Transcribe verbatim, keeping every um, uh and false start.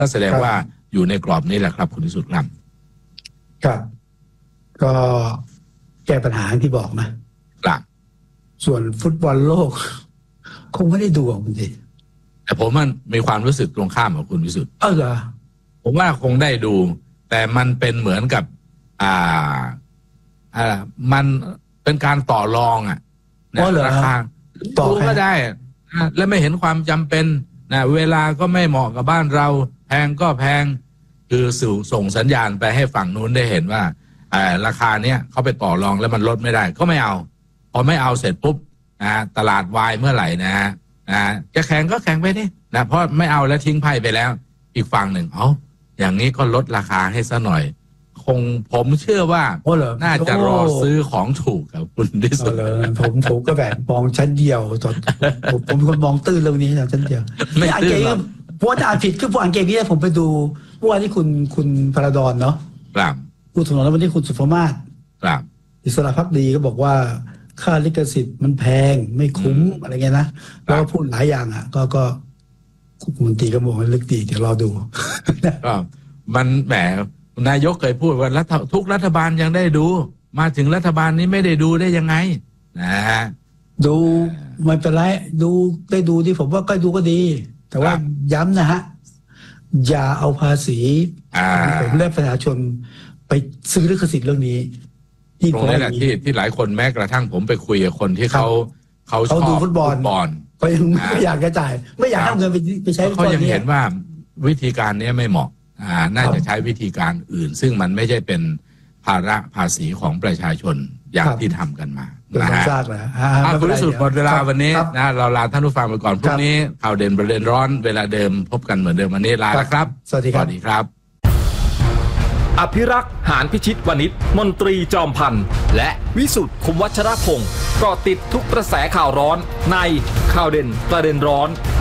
ก็แสดงว่าอยู่ในกรอบนี้แหละครับคุณวิสุทธิ์ครับครับก็แก้ปัญหาที่บอกนะครับส่วนฟุตบอลโลกคงไม่ได้ดูจริงแต่ผมมันมีความรู้สึกตรงข้ามกับคุณวิสุทธิ์เออเหรอผมว่าคงได้ดูแต่มันเป็นเหมือนกับอ่าอ่ามันเป็นการต่อรองอ่ะนะราคาต่อก็ได้นะและไม่เห็นความจำเป็นนะเวลาก็ไม่เหมาะกับบ้านเราแพงก็แพงคือสื่อส่งสัญญาณไปให้ฝั่งนู้นได้เห็นว่าอ่าราคาเนี้ยเขาไปต่อรองแล้วมันลดไม่ได้ก็ไม่เอาพอไม่เอาเสร็จปุ๊บนะตลาดวายเมื่อไหร่นะฮะนะจะแข่งก็แข่งไปนี่นะเพราะไม่เอาแล้วทิ้งไพ่ไปแล้วอีกฝั่งหนึ่งเอาอย่างนี้ก็ลดราคาให้ซะหน่อยคงผมเชื่อว่าน่าจะรอซื้อของถูกกับคุณที่สุดผมผมก็แบบมองชั้นเดียวตอนผมเป็นคนมองตื้นเรื่องนี้อย่างชั้นเดียวไม่อ่านเกมเพราะว่าอ่านผิดคือผมอ่านเกมนี้ผมไปดูเมื่อวานที่คุณคุณพระดอนเนาะครับคุณถนนแล้ววันนี้คุณสุภมาศครับอิสระภักดีก็บอกว่าค่าลิขสิทธิ์มันแพงไม่คุ้มอะไรเงี้ยนะแล้วก็พูดหลายอย่างอ่ะก็ก็คุณมนตรีก็บอกว่าลึกดีเดี๋ยวรอดูก็มันแหมนายกเคยพูดว่าทุกรัฐบาลยังได้ดูมาถึงรัฐบาลนี้ไม่ได้ดูได้ยังไงนะดูไม่เป็นไรดูได้ดูที่ผมว่าก็ดูก็ดีแต่ว่าย้ำนะฮะอย่าเอาภาษีผมและประชาชนไปซื้อลิขสิทธิ์เรื่องนี้ตรงนี้แหละที่ที่หลายคนแม้กระทั่งผมไปคุยกับคนที่เขาเขาชอบดูฟุตบอลเขายังไม่อยากจะจ่ายไม่อยากเอาเงินไปไปใช้เขายังเห็นว่าวิธีการนี้ไม่เหมาะอ่าน่าจะใช้วิธีการอื่นซึ่งมันไม่ใช่เป็นภาระภาษีของประชาชนอย่างที่ทำกันมานะฮะคุณวิสุทธิ์หมดเวลาวันนี้นะเราลาท่านผู้ฟังไปก่อนพรุ่งนี้ข่าวเด่นประเด็นร้อนเวลาเดิมพบกันเหมือนเดิมวันนี้ลาแล้วครับสวัสดีครับอภิรักษ์หานพิชิตวณิชมนตรีจอมพันธ์และวิสุทธิ์คุมวัชรพงศ์เกาะติดทุกกระแสข่าวร้อนในข่าวเด่นประเด็นร้อน